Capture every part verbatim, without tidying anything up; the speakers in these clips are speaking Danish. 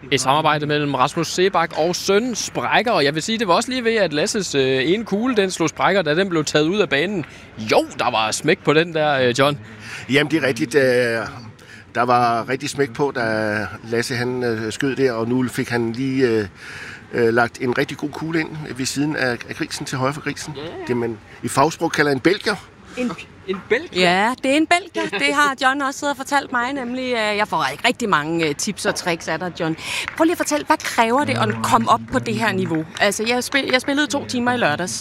Et samarbejde mellem Rasmus Seebach og søn sprækker, og jeg vil sige, det var også lige ved, at Lasses øh, ene kugle, den slog sprækker, da den blev taget ud af banen. Jo, der var smæk på den der, øh, John. Jamen, det er rigtigt. Øh, der var rigtig smæk på, da Lasse han øh, skød der, og nu fik han lige øh, øh, lagt en rigtig god kugle ind ved siden af, af grisen, til højre for grisen. Yeah. Det man i fagsprog kalder en belgier. En, en belgier? Ja, det er en belgier. Det har John også siddet og fortalt mig, nemlig. Jeg får ikke rigtig mange tips og tricks af dig, John. Prøv lige at fortælle, hvad kræver det at komme op på det her niveau? Altså, jeg, spil, jeg spillede to timer i lørdags.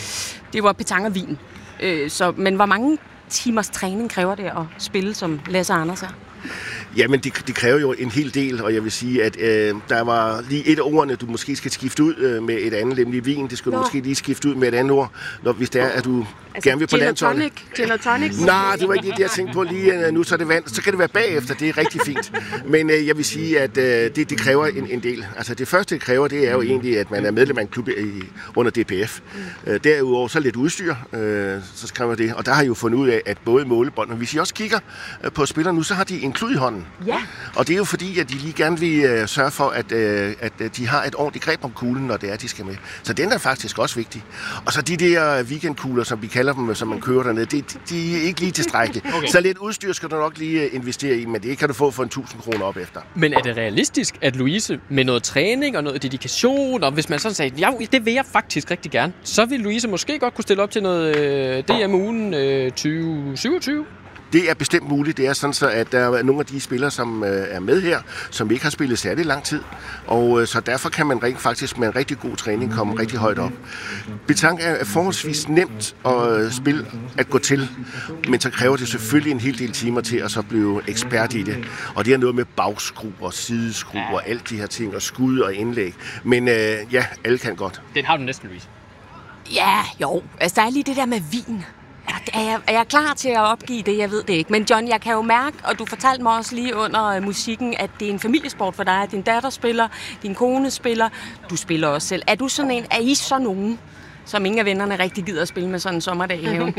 Det var petanque og vin. Så, men hvor mange timers træning kræver det at spille, som Lasse Anders er? Jamen, det, det kræver jo en hel del, og jeg vil sige, at øh, der var lige et af ordene, du måske skal skifte ud øh, med et andet, nemlig vin. Det skal Nå. du måske lige skifte ud med et andet ord, når, hvis det er, at du altså, gerne vil på landsholdet. Gin og tonic? Nej, det var ikke det, jeg tænkte på lige nu, så er det vand. Så kan det være bagefter, det er rigtig fint. Men øh, jeg vil sige, at øh, det, det kræver en, en del. Altså, det første, det kræver, det er jo egentlig, at man er medlem af en klub i, under D P F. Mm. Øh, derudover så lidt udstyr, øh, så kræver det. Og der har jeg jo fundet ud af, at både målebånd, og hvis I også kigger øh, på spillere nu, så har de en klud i hånden. Ja. Og det er jo fordi, at de lige gerne vil øh, sørge for, at, øh, at de har et ordentligt greb om kuglen, når det er, de skal med. Så den er faktisk også vigtig. Og så de der weekendkugler, som vi kalder dem, som man kører dernede, de, de er ikke lige tilstrækkelige. Okay. Så lidt udstyr skal du nok lige investere i, men det kan du få for en tusind kroner op efter. Men er det realistisk, at Louise med noget træning og noget dedikation, og hvis man sådan sagde, ja, det vil jeg faktisk rigtig gerne, så vil Louise måske godt kunne stille op til noget øh, D M-ugen øh, tyve syvogtyve? Det er bestemt muligt. Det er sådan så, at der er nogle af de spillere, som øh, er med her, som ikke har spillet særlig lang tid. Og øh, så derfor kan man rent faktisk med en rigtig god træning komme rigtig højt op. Petanque er forholdsvis nemt at øh, spille, at gå til, men så kræver det selvfølgelig en hel del timer til at så blive ekspert i det. Og det er noget med bagskruer, sideskruer, ja. alt de her ting, og skud og indlæg. Men øh, ja, alle kan godt. Den har du næsten, Louise. Ja, jo. Altså, der er lige det der med vin. Er jeg, er jeg klar til at opgive det? Jeg ved det ikke. Men John, jeg kan jo mærke, og du fortalte mig også lige under musikken, at det er en familiesport for dig. Din datter spiller, din kone spiller, du spiller også selv. Er du sådan en, er I så nogen, som ingen af vennerne rigtig gider at spille med sådan en sommerdag i haven?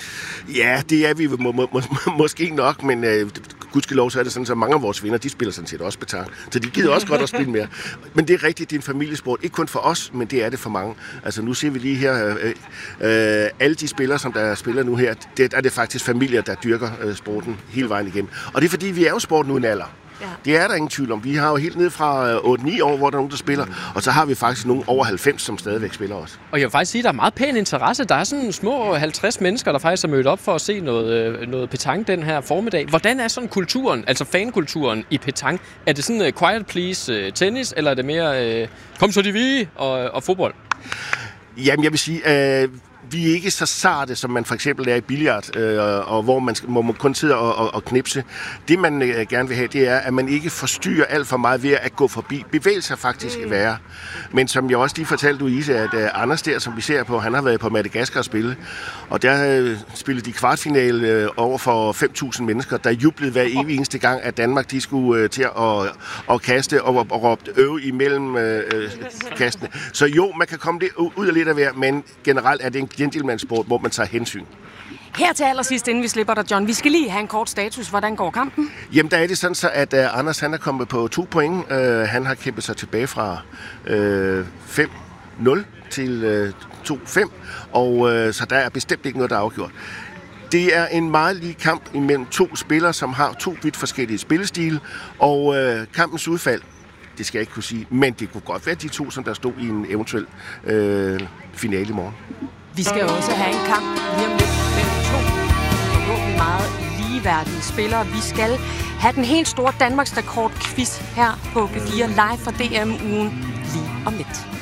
Ja, det er vi må, må, må, måske nok, men øh, gudskelov så er det sådan, at mange af vores venner, de spiller sådan set også petanque. Så de gider også godt at spille mere. Men det er rigtigt, det er en familiesport. Ikke kun for os, men det er det for mange. Altså nu ser vi lige her, øh, øh, alle de spillere, som der spiller nu her, det er det faktisk familier, der dyrker øh, sporten hele vejen igennem. Og det er fordi, vi er jo sporten uden alder. Ja. Det er der ingen tvivl om. Vi har jo helt ned fra otte ni år, hvor der er nogen, der spiller, og så har vi faktisk nogen over halvfems, som stadigvæk spiller også. Og jeg vil faktisk sige, at der er meget pæn interesse. Der er sådan små halvtreds mennesker, der faktisk er mødt op for at se noget, noget petanque den her formiddag. Hvordan er sådan kulturen, altså fankulturen i petanque? Er det sådan uh, quiet please uh, tennis, eller er det mere uh, kom så de vi og, og fodbold? Jamen, jeg vil sige... Uh, Vi er ikke så sarte, som man for eksempel er i billard, øh, og hvor man, hvor man kun sidder og, og, og knipse. Det, man øh, gerne vil have, det er, at man ikke forstyrrer alt for meget ved at gå forbi. Bevægelser faktisk mm. værre. Men som jeg også lige fortalte Louise, at øh, Anders der, som vi ser på, han har været på Madagaskar og spille. Og der øh, spillede de kvartfinale øh, over for fem tusind mennesker, der jublede hver evig eneste gang, at Danmark de skulle øh, til at, at kaste og, og råbte øv imellem øh, øh, kastene. Så jo, man kan komme det ud af lidt af hver, men generelt er det en gentlemansport, hvor man tager hensyn. Her til allersidst, inden vi slipper dig, John, vi skal lige have en kort status. Hvordan går kampen? Jamen, der er det sådan så, at uh, Anders han er kommet på to point. Uh, han har kæmpet sig tilbage fra uh, fem nul til uh, to fem, og uh, så der er bestemt ikke noget, der er afgjort. Det er en meget lige kamp imellem to spillere, som har to vidt forskellige spillestile, og uh, kampens udfald, det skal jeg ikke kunne sige, men det kunne godt være de to, som der stod i en eventuel uh, finale i morgen. Vi skal også have en kamp lige om lidt mellem to forhåbentlig meget ligeværdige spillere. Vi skal have den helt store Danmarks rekord quiz her på P fire live fra D M-ugen lige om lidt.